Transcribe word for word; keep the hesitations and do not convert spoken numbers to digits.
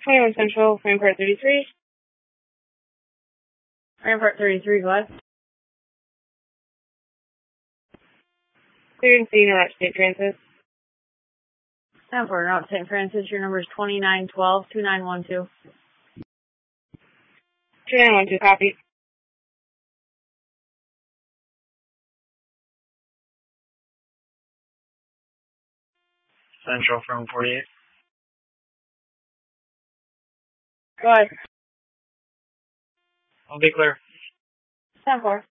twenty-one Central, Rampart thirty-three. Rampart thirty-three, go ahead. Clearance Union at Saint Francis. ten four, out Saint Francis, your number is twenty-nine twelve, two nine one two. two nine one two, copy. Central from forty-eight. Go ahead. I'll be clear. ten four.